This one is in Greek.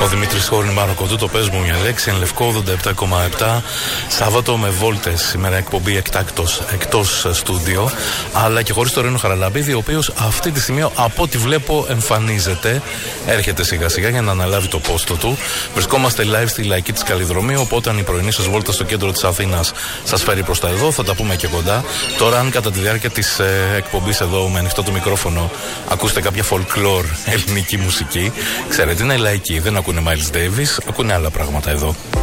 Ο Δημήτρης Χόρνη Μαροκοντού, το πες μου μια λέξη, εν Λευκό 87,7. Σάββατο με βόλτες, σήμερα εκπομπή εκτός στούντιο, αλλά και χωρίς τον Ρένο Χαραλαμπίδη, ο οποίος αυτή τη στιγμή από ό,τι βλέπω εμφανίζεται, έρχεται σιγά σιγά για να αναλάβει το πόστο του. Βρισκόμαστε live στη Λαϊκή της Καλλιδρομίου, οπότε αν η πρωινή σας βόλτα στο κέντρο της Αθήνας σας φέρει προς τα εδώ, θα τα πούμε και κοντά. Τώρα, αν κατά τη διάρκεια της εκπομπής εδώ με ανοιχτό το μικρόφωνο ακούσετε κάποια folklore ελληνική μουσική, ξέρετε, είναι λαϊκή, δεν ακούνε Miles Davis, ακούνε άλλα πράγματα εδώ.